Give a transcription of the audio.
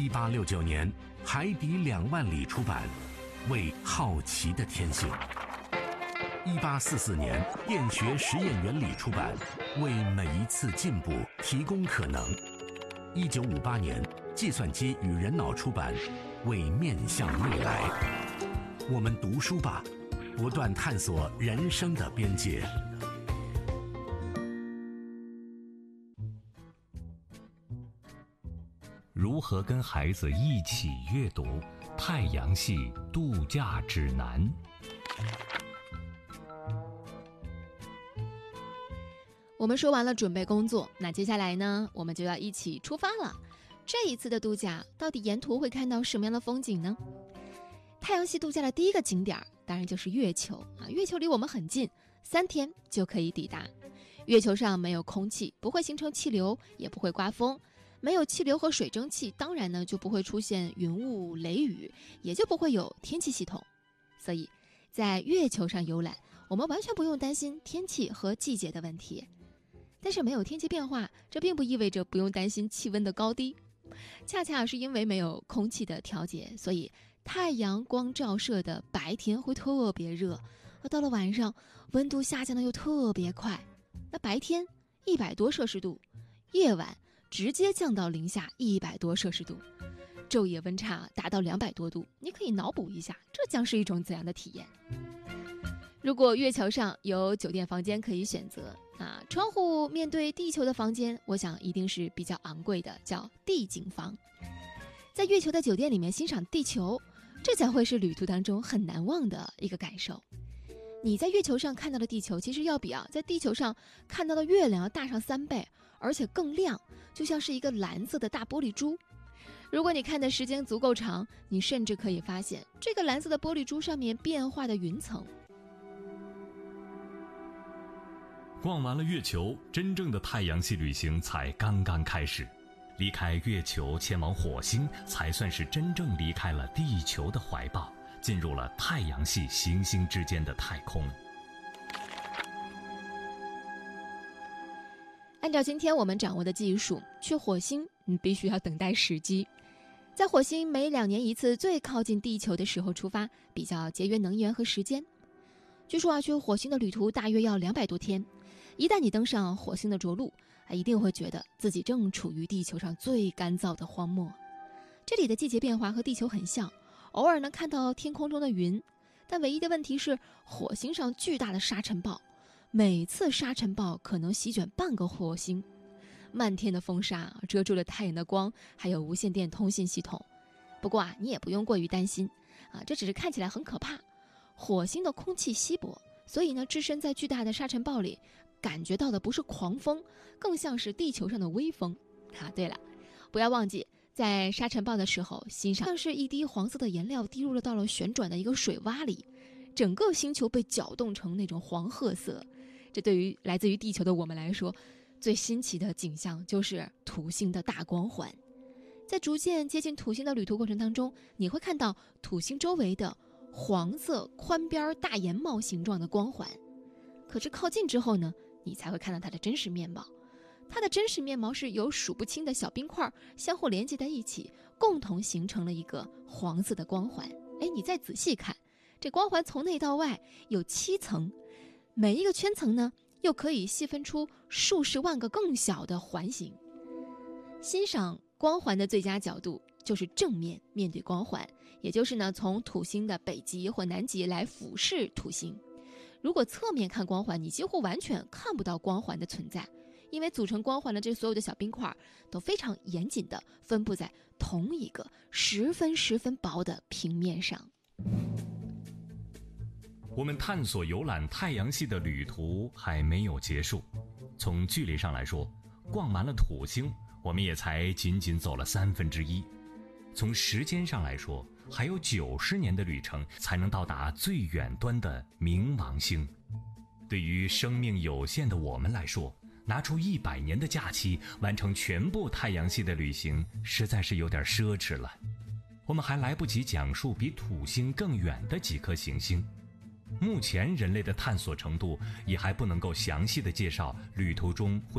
1869年，海底2万里出版，为好奇的天性。1844年，电学实验原理出版，为每一次进步提供可能。1958年，计算机与人脑出版，为面向未来。我们读书吧，不断探索人生的边界。 如何跟孩子一起阅读《太阳系度假指南》？ 我们说完了准备工作，那接下来呢，我们就要一起出发了。这一次的度假，到底沿途会看到什么样的风景呢？太阳系度假的第一个景点当然就是月球啊！月球离我们很近，3天就可以抵达。月球上没有空气，不会形成气流，也不会刮风。没有气流和水蒸气，当然呢就不会出现云雾、雷雨，也就不会有天气系统。所以，在月球上游览，我们完全不用担心天气和季节的问题。但是没有天气变化，这并不意味着不用担心气温的高低。恰恰是因为没有空气的调节，所以太阳光照射的白天会特别热，而到了晚上，温度下降的又特别快。那白天100多摄氏度，夜晚直接降到零下100多摄氏度，昼夜温差达到200多度。你可以脑补一下，这将是一种怎样的体验？如果月球上有酒店房间可以选择啊，窗户面对地球的房间，我想一定是比较昂贵的，叫地景房。在月球的酒店里面欣赏地球，这将会是旅途当中很难忘的一个感受。你在月球上看到的地球，其实要比在地球上看到的月亮要大上3倍，而且更亮，就像是一个蓝色的大玻璃珠。如果你看的时间足够长，你甚至可以发现这个蓝色的玻璃珠上面变化的云层。 逛完了月球，真正的太阳系旅行才刚刚开始。离开月球前往火星，才算是真正离开了地球的怀抱，进入了太阳系行星之间的太空。 按照今天我们掌握的技术，去火星你必须要等待时机。在火星每2年一次最靠近地球的时候出发，比较节约能源和时间。据说去火星的旅途大约要200多天。一旦你登上火星的着陆，一定会觉得自己正处于地球上最干燥的荒漠。这里的季节变化和地球很像，偶尔能看到天空中的云，但唯一的问题是火星上巨大的沙尘暴，每次沙尘暴可能席卷半个火星，漫天的风沙遮住了太阳的光，还有无线电通信系统。不过你也不用过于担心这只是看起来很可怕。火星的空气稀薄，所以呢，置身在巨大的沙尘暴里，感觉到的不是狂风，更像是地球上的微风。对了，不要忘记在沙尘暴的时候欣赏，像是一滴黄色的颜料滴入到了旋转的一个水洼里，整个星球被搅动成那种黄褐色。这对于来自于地球的我们来说，最新奇的景象就是土星的大光环。在逐渐接近土星的旅途过程当中，你会看到土星周围的黄色宽边大檐帽形状的光环。可是靠近之后呢，你才会看到它的真实面貌。它的真实面貌是由数不清的小冰块相互连接在一起，共同形成了一个黄色的光环。你再仔细看，这光环从内到外有7层，每一个圈层呢，又可以细分出数十万个更小的环形。欣赏光环的最佳角度就是正面面对光环，也就是呢，从土星的北极或南极来俯视土星。如果侧面看光环，你几乎完全看不到光环的存在，因为组成光环的这所有的小冰块都非常严谨地分布在同一个十分薄的平面上。 我们探索游览太阳系的旅途还没有结束。从距离上来说，逛完了土星，我们也才仅仅走了1/3。从时间上来说，还有90年的旅程才能到达最远端的冥王星。对于生命有限的我们来说，拿出100年的假期完成全部太阳系的旅行，实在是有点奢侈了。我们还来不及讲述比土星更远的几颗行星。目前人类的探索程度也还不能够详细的介绍旅途中会